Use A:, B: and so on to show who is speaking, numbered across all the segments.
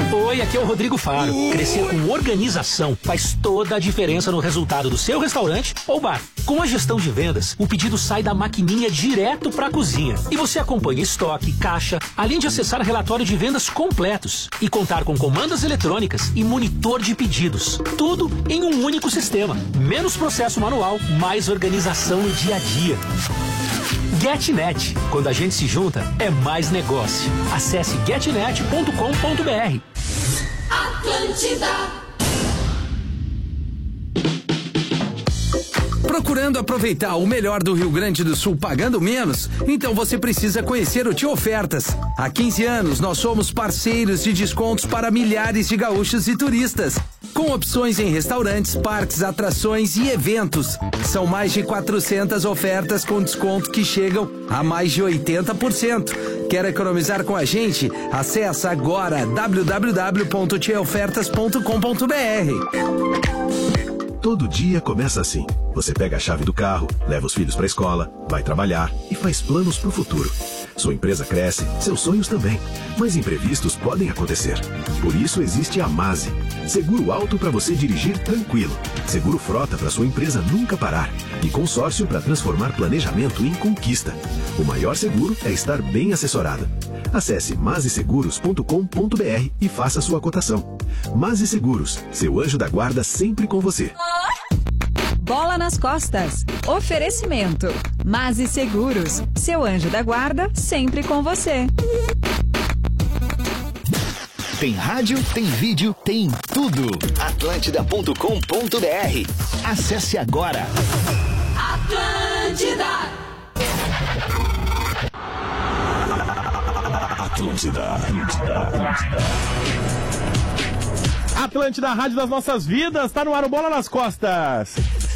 A: Oi, aqui é o Rodrigo Faro. Crescer com organização faz toda a diferença no resultado do seu restaurante ou bar. Com a gestão de vendas, o pedido sai da maquininha direto para a cozinha. E você acompanha estoque, caixa, além de acessar relatório de vendas completos e contar com comandas eletrônicas e monitor de pedidos. Tudo em um único sistema. Menos processo manual, mais organização no dia a dia. GetNet. Quando a gente se junta, é mais negócio. Acesse getnet.com.br.
B: Atlântida.
C: Procurando aproveitar o melhor do Rio Grande do Sul pagando menos? Então você precisa conhecer o Tio Ofertas. Há 15 anos nós somos parceiros de descontos para milhares de gaúchos e turistas. Com opções em restaurantes, parques, atrações e eventos. São mais de 400 ofertas com desconto que chegam a mais de 80%. Quer economizar com a gente? Acesse agora www.tiofertas.com.br.
D: Todo dia começa assim. Você pega a chave do carro, leva os filhos para a escola, vai trabalhar e faz planos para o futuro. Sua empresa cresce, seus sonhos também. Mas imprevistos podem acontecer. Por isso existe a MASE. Seguro alto para você dirigir tranquilo. Seguro frota para sua empresa nunca parar. E consórcio para transformar planejamento em conquista. O maior seguro é estar bem assessorado. Acesse maseseguros.com.br e faça sua cotação. Mase Seguros, seu anjo da guarda sempre com você.
E: Bola nas costas. Oferecimento. Mase Seguros, seu anjo da guarda sempre com você.
F: Tem rádio, tem vídeo, tem tudo. Atlântida.com.br. Acesse agora.
B: Atlântida.
G: Atlântida, a rádio das nossas vidas, tá no ar o Bola nas Costas.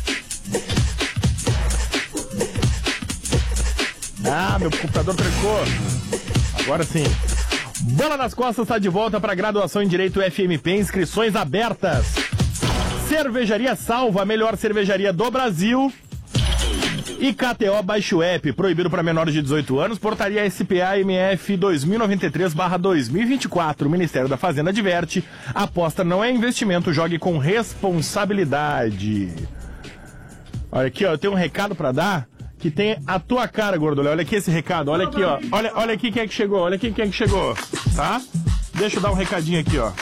G: Ah, meu computador trancou. Agora sim. Bola nas Costas tá de volta para graduação em Direito FMP, inscrições abertas. Cervejaria Salva, a melhor cervejaria do Brasil. E KTO, baixe o app, proibido para menores de 18 anos, portaria SPA MF 2093/2024. O Ministério da Fazenda adverte, aposta não é investimento, jogue com responsabilidade. Olha aqui, ó, eu tenho um recado para dar, que tem a tua cara, Gordolé. Olha aqui esse recado, olha aqui, ó. Olha aqui quem é que chegou, olha aqui quem é que chegou, tá? Deixa eu dar um recadinho aqui, ó.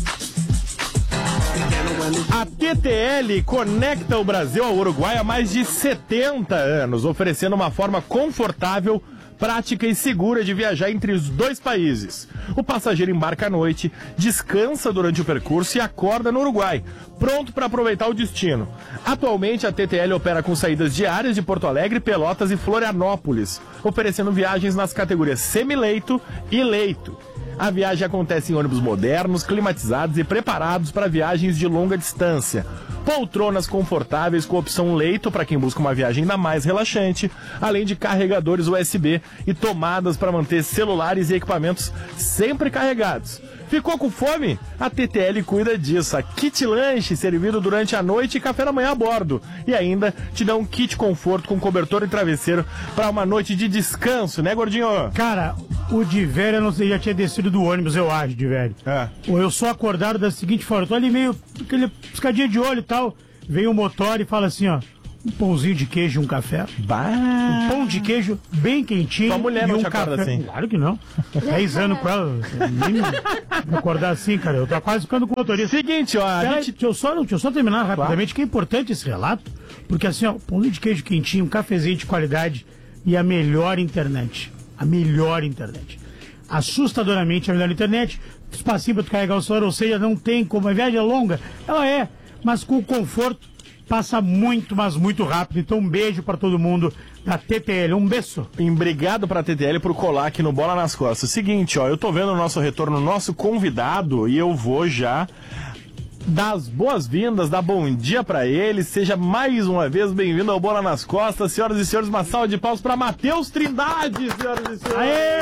G: A TTL conecta o Brasil ao Uruguai há mais de 70 anos, oferecendo uma forma confortável, prática e segura de viajar entre os dois países. O passageiro embarca à noite, descansa durante o percurso e acorda no Uruguai, pronto para aproveitar o destino. Atualmente, a TTL opera com saídas diárias de Porto Alegre, Pelotas e Florianópolis, oferecendo viagens nas categorias semileito e leito. A viagem acontece em ônibus modernos, climatizados e preparados para viagens de longa distância. Poltronas confortáveis com opção leito para quem busca uma viagem ainda mais relaxante, além de carregadores USB e tomadas para manter celulares e equipamentos sempre carregados. Ficou com fome? A TTL cuida disso. A Kit Lanche, servido durante a noite e café da manhã a bordo. E ainda te dá um kit conforto com cobertor e travesseiro para uma noite de descanso, né, gordinho?
H: Cara, o de velho, eu não sei, já tinha descido do ônibus, eu acho, de velho. Ou eu sou acordado da seguinte forma, eu tô ali meio, aquele piscadinha de olho e tal, vem o motor e fala assim, ó, um pãozinho de queijo e um café. Um pão de queijo bem quentinho.
G: Tua mulher não
H: e um
G: te acorda
H: café.
G: assim?
H: Claro que não. 10 anos com ela. Nem me acordar assim, cara. Eu tô quase ficando com o motorista.
G: Seguinte, ó.
H: Deixa eu só terminar rapidamente, que é importante esse relato. Porque assim, ó, pãozinho de queijo quentinho, um cafezinho de qualidade e a melhor internet. A melhor internet. Assustadoramente a melhor internet. Espacinho pra tu carregar o celular, ou seja, não tem como. A viagem é longa. Ela é, mas com conforto. Passa muito, mas muito rápido. Então um beijo pra todo mundo da TTL. Um beijo.
G: Obrigado pra TTL por colar aqui no Bola nas Costas. Seguinte, ó, eu tô vendo o nosso retorno, nosso convidado, e eu vou já dar as boas-vindas, dar bom dia pra ele. Seja mais uma vez bem-vindo ao Bola nas Costas. Senhoras e senhores, uma salva de palmas pra Matheus Trindade, senhoras e senhores.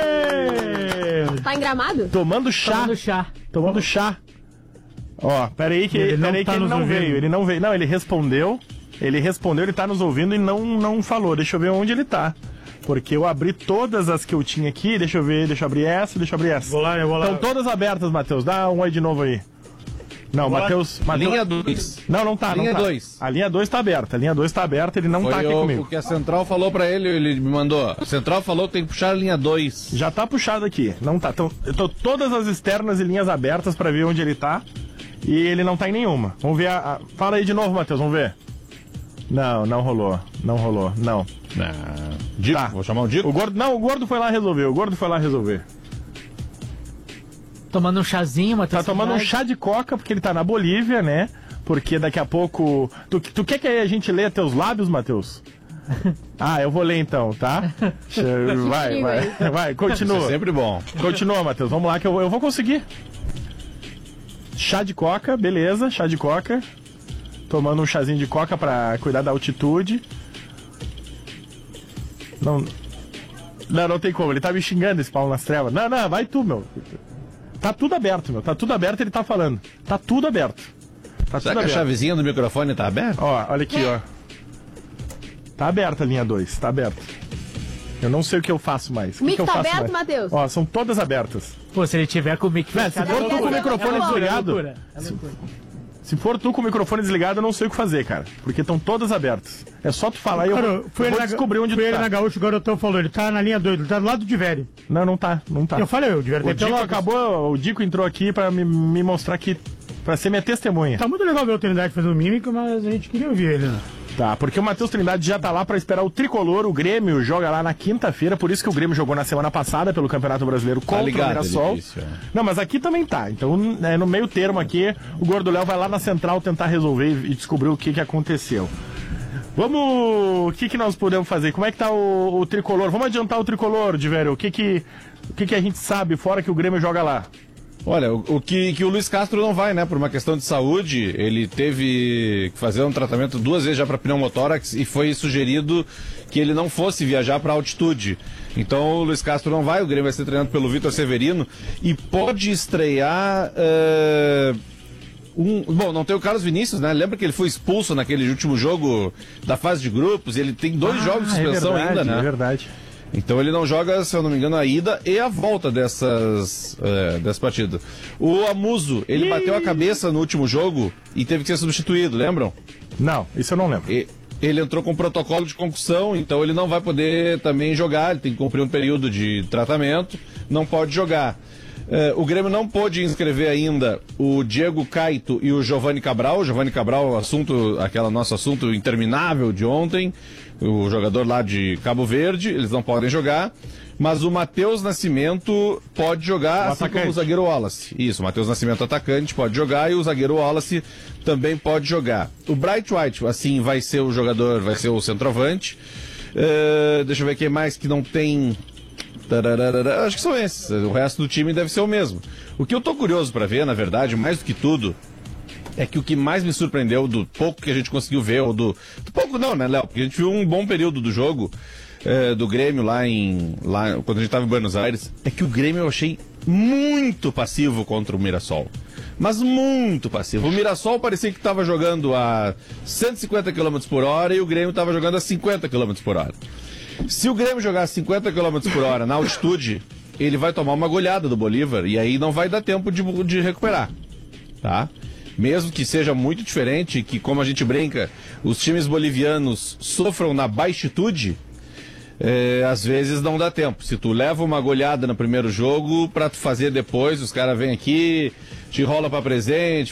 H: Aê!
I: Tá em Gramado?
G: Tomando chá. Tomando chá. Ó, peraí que ele não veio. Ele não veio. Não, ele respondeu, ele tá nos ouvindo e não falou. Deixa eu ver onde ele tá. Porque eu abri todas as que eu tinha aqui. Deixa eu ver, deixa eu abrir essa.
H: Vou lá.
G: Estão todas abertas, Matheus. Dá um aí de novo aí. Não, Matheus...
I: Linha 2.
G: Não tá.
I: Linha
G: não tá.
I: 2.
G: A linha 2 tá aberta. A linha 2 tá aberta, ele não tá aqui comigo.
I: Porque a central falou pra ele me mandou. A central falou que tem que puxar a linha 2.
G: Já tá puxado aqui. Não tá. Eu tô todas as externas e linhas abertas pra ver onde ele tá. E ele não tá em nenhuma. Vamos ver Fala aí de novo, Matheus, vamos ver. Não rolou. Não.
I: Dico,
G: Tá.
I: vou chamar o Dico?
G: O Gordo foi lá resolver.
J: Tomando um chazinho, Matheus.
G: Tá tomando um chá de coca, porque ele tá na Bolívia, né? Porque daqui a pouco... Tu quer que a gente leia teus lábios, Matheus? Eu vou ler então, tá? Vai, continua.
I: Isso é sempre bom.
G: Continua, Matheus, vamos lá que eu vou conseguir. Chá de coca, beleza, chá de coca. Tomando um chazinho de coca pra cuidar da altitude. Não tem como, ele tá me xingando esse Paulo nas trevas. Não, vai tu, meu. Tá tudo aberto, ele tá falando. Tá tudo aberto.
I: Será que a chavezinha do microfone tá aberta?
G: Olha aqui, ó. Tá aberta a linha 2, tá aberta. Eu não sei o que eu faço mais.
K: O mic tá aberto, Matheus?
G: Ó, são todas abertas.
J: Pô, se ele tiver com o mic
G: se for tu com o microfone desligado... Se for tu com o microfone desligado, eu não sei o que fazer, cara. Porque estão todas abertas. É só tu falar e eu vou descobrir onde tu tá.
H: Foi ele na Gaúcha, o garotão falou, ele tá na linha 2, ele tá do lado do Diverio.
G: Não tá.
H: Eu falei, o Diverio
G: O Dico acabou, o Dico entrou aqui pra me mostrar que... Pra ser minha testemunha.
H: Tá muito legal ver o Trindade fazendo mímica, mas a gente queria ouvir ele, né?
G: Tá, porque o Matheus Trindade já tá lá pra esperar o Tricolor, o Grêmio joga lá na quinta-feira, por isso que o Grêmio jogou na semana passada pelo Campeonato Brasileiro contra o Mirassol. Não, mas aqui também tá, então no meio termo aqui, o Gordo Léo vai lá na central tentar resolver e descobrir o que aconteceu. O que nós podemos fazer? Como é que tá o Tricolor? Vamos adiantar o Tricolor, Diverio, o que a gente sabe, fora que o Grêmio joga lá?
I: Olha, o que o Luiz Castro não vai, né? Por uma questão de saúde, ele teve que fazer um tratamento 2 vezes já para pneumotórax e foi sugerido que ele não fosse viajar para altitude. Então o Luiz Castro não vai, o Grêmio vai ser treinado pelo Vitor Severino e pode estrear... Bom, não tem o Carlos Vinícius, né? Lembra que ele foi expulso naquele último jogo da fase de grupos e ele tem 2 jogos de suspensão ainda, né?
G: É verdade.
I: Então ele não joga, se eu não me engano, a ida e a volta dessa partida. O Amuso, ele bateu a cabeça no último jogo e teve que ser substituído, lembram?
G: Não, isso eu não lembro.
I: Ele entrou com protocolo de concussão, então ele não vai poder também jogar, ele tem que cumprir um período de tratamento, não pode jogar. O Grêmio não pôde inscrever ainda o Diego Caito e o Giovanni Cabral. O Giovanni Cabral, aquele nosso assunto interminável de ontem, o jogador lá de Cabo Verde, eles não podem jogar. Mas o Matheus Nascimento pode jogar, assim como o zagueiro Wallace. Isso, o Matheus Nascimento atacante pode jogar e o zagueiro Wallace também pode jogar. O Bright White, assim, vai ser o jogador, vai ser o centroavante. Deixa eu ver quem mais que não tem... Acho que são esses. O resto do time deve ser o mesmo. O que eu tô curioso para ver, na verdade, mais do que tudo, é que o que mais me surpreendeu do pouco que a gente conseguiu ver, ou do pouco não, né, Léo? Porque a gente viu um bom período do jogo do Grêmio lá quando a gente tava em Buenos Aires, é que o Grêmio eu achei muito passivo contra o Mirassol. Mas muito passivo. O Mirassol parecia que estava jogando a 150 km por hora e o Grêmio estava jogando a 50 km por hora. Se o Grêmio jogar 50 km por hora na altitude, ele vai tomar uma goleada do Bolívar e aí não vai dar tempo de recuperar, tá? Mesmo que seja muito diferente, que como a gente brinca, os times bolivianos sofram na baixitude, às vezes não dá tempo. Se tu leva uma goleada no primeiro jogo, pra tu fazer depois, os caras vêm aqui, te rola pra presente,